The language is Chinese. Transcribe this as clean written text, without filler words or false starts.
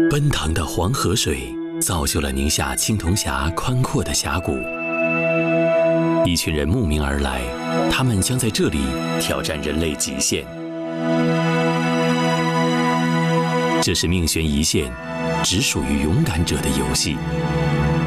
奔腾的黄河水造就了宁夏青铜峡宽阔的峡谷。一群人慕名而来，他们将在这里挑战人类极限。这是命悬一线，只属于勇敢者的游戏。